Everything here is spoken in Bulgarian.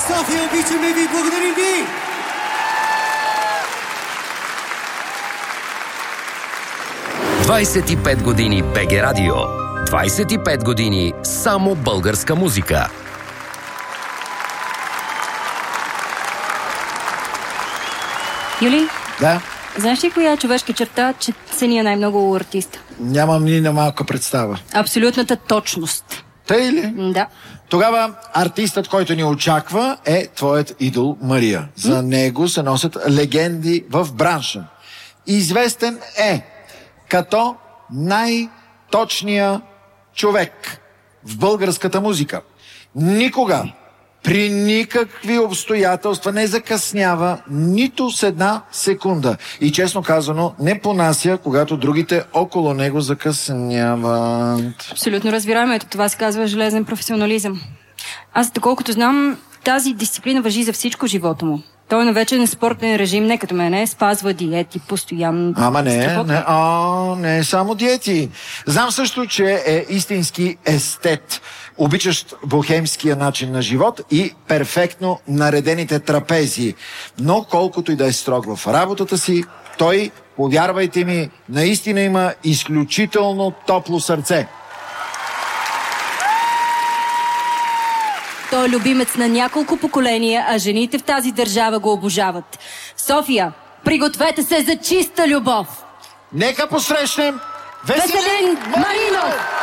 София, обичаме ви, благодарим ви! «25 години БГ Радио». 25 години само българска музика. Юли? Да? Знаеш ли коя човешка черта, че ценя най-много у артиста? Нямам ни на малка представа. Абсолютната точност. Тъй ли? Да. Тогава артистът, който ни очаква, е твоят идол Мария. За него се носят легенди в бранша. Известен е като най-точния човек в българската музика. Никога, при никакви обстоятелства не закъснява нито с една секунда. И честно казано, не понася, когато другите около него закъсняват. Абсолютно разбираемо. Ето това се казва железен професионализъм. Аз, доколкото знам, тази дисциплина важи за всичко в живота му. Той на вечен спортен режим, не като мене, спазва диети постоянно. Ама не е само диети. Знам също, че е истински естет, обичащ бохемския начин на живот и перфектно наредените трапези. Но колкото и да е строг в работата си, той, повярвайте ми, наистина има изключително топло сърце. Той е любимец на няколко поколения, а жените в тази държава го обожават. София, пригответе се за чиста любов! Нека посрещнем Веселин Маринов!